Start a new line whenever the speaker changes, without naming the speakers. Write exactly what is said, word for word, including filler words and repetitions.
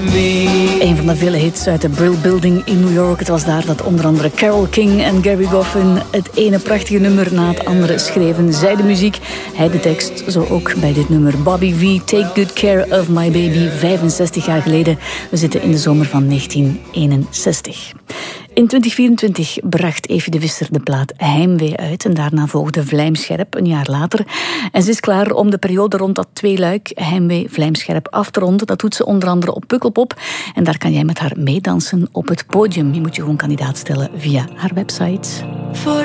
me.
Een van de vele hits uit de Brill Building in New York. Het was daar dat onder andere Carole King en Gary Goffin het ene prachtige nummer na het andere schreven. Zij de muziek, hij de tekst. Zo ook bij dit nummer. Bobby V, Take Good Care of My Baby, vijfenzestig jaar geleden. We zitten in de zomer van negentien eenenzestig. In twintig vierentwintig bracht Eefje de Visser de plaat Heimwee uit en daarna volgde Vlijmscherp een jaar later. En ze is klaar om de periode rond dat tweeluik Heimwee Vlijmscherp af te ronden. Dat doet ze onder andere op Pukkelpop en daar kan jij met haar meedansen op het podium. Je moet je gewoon kandidaat stellen via haar website.